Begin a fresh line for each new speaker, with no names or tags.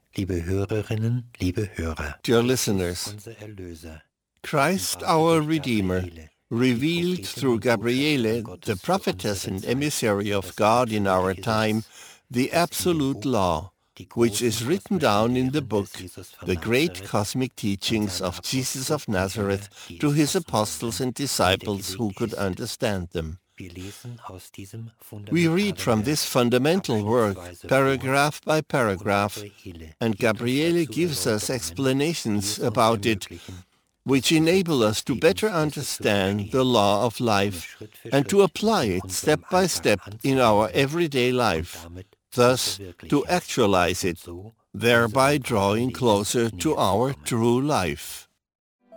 Liebe Hörerinnen, liebe Hörer,
Dear listeners,
unser Erlöser,
Christ our Redeemer, revealed through Gabriele, the prophetess and emissary of God in our time, the absolute law, which is written down in the book, The Great Cosmic Teachings of Jesus of Nazareth, to his apostles and disciples who could understand them. We read from this fundamental work, paragraph by paragraph, and Gabriele gives us explanations about it, which enable us to better understand the law of life and to apply it step by step in our everyday life, thus to actualize it, thereby drawing closer to our true life.